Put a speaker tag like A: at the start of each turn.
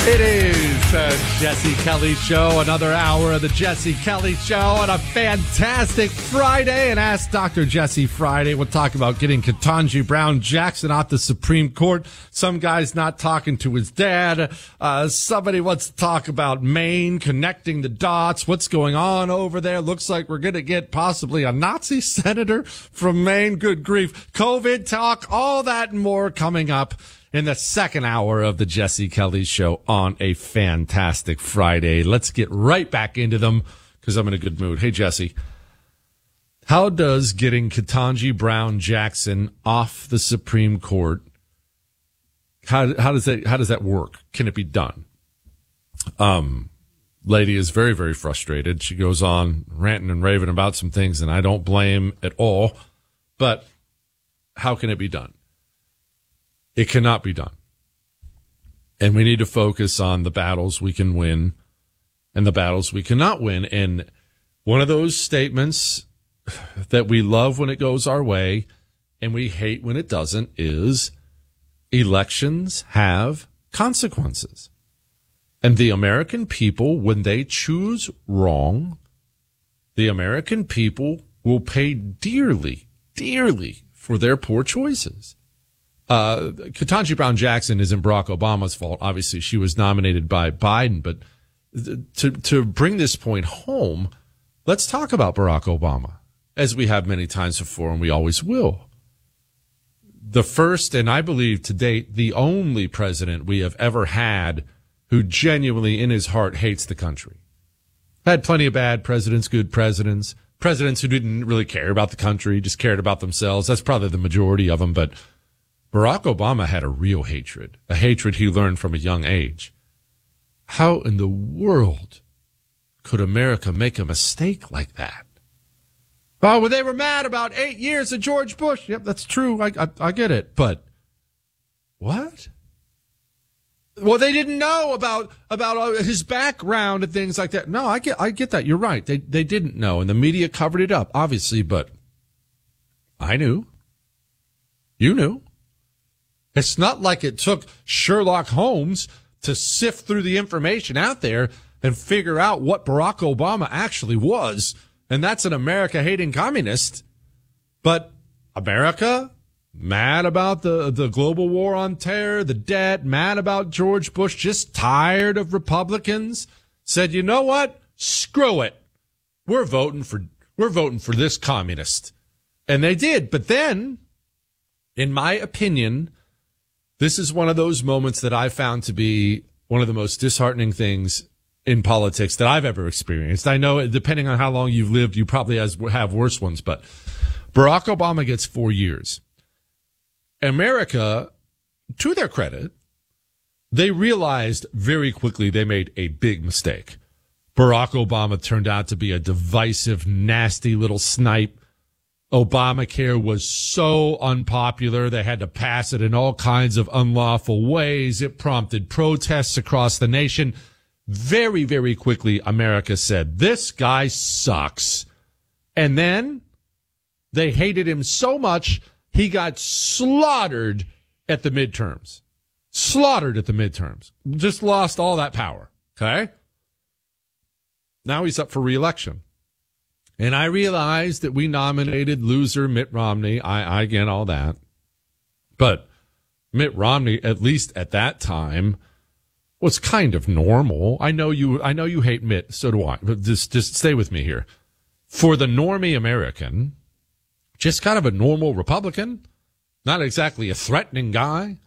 A: It is the Jesse Kelly Show, another hour of the Jesse Kelly Show on a fantastic Friday. And Ask Dr. Jesse Friday. We'll talk about getting Ketanji Brown Jackson off the Supreme Court. Some guy's not talking to his dad. Somebody wants to talk about Maine, connecting the dots. What's going on over there? Looks like we're going to get possibly a Nazi senator from Maine. Good grief. COVID talk, all that and more coming up in the second hour of the Jesse Kelly Show on a fantastic Friday. Let's get right back into them because I'm in a good mood. Hey, Jesse, how does getting Ketanji Brown Jackson off the Supreme Court, how does that work? Can it be done? Lady is very, very frustrated. She goes on ranting and raving about some things, and I don't blame at all. But how can it be done? It cannot be done. And we need to focus on the battles we can win and the battles we cannot win. And one of those statements that we love when it goes our way and we hate when it doesn't is elections have consequences. And the American people, when they choose wrong, the American people will pay dearly, dearly for their poor choices. Ketanji Brown Jackson isn't Barack Obama's fault. Obviously, she was nominated by Biden. But to bring this point home, let's talk about Barack Obama, as we have many times before, and we always will. The first, and I believe to date, the only president we have ever had who genuinely in his heart hates the country. Had plenty of bad presidents, good presidents, presidents who didn't really care about the country, just cared about themselves. That's probably the majority of them, but Barack Obama had a real hatred, a hatred he learned from a young age. How in the world could America make a mistake like that? Oh, well, they were mad about 8 years of George Bush. Yep, that's true. I get it. But what? Well, they didn't know about his background and things like that. No, I get that. You're right. They didn't know, and the media covered it up, obviously, but I knew. You knew. It's not like it took Sherlock Holmes to sift through the information out there and figure out what Barack Obama actually was. And that's an America-hating communist. But America, mad about the global war on terror, the debt, mad about George Bush, just tired of Republicans, said, you know what? Screw it. We're voting for this communist. And they did. But then, in my opinion, this is one of those moments that I found to be one of the most disheartening things in politics that I've ever experienced. I know, depending on how long you've lived, you probably have worse ones, but Barack Obama gets 4 years. America, to their credit, they realized very quickly they made a big mistake. Barack Obama turned out to be a divisive, nasty little snipe. Obamacare was so unpopular, they had to pass it in all kinds of unlawful ways. It prompted protests across the nation. Very, very quickly, America said, this guy sucks. And then they hated him so much, he got slaughtered at the midterms. Slaughtered at the midterms. Just lost all that power. Okay? Now he's up for re-election. And I realized that we nominated loser Mitt Romney. I get all that. But Mitt Romney, at least at that time, was kind of normal. I know you hate Mitt, so do I. But just stay with me here. For the normie American, just kind of a normal Republican, not exactly a threatening guy.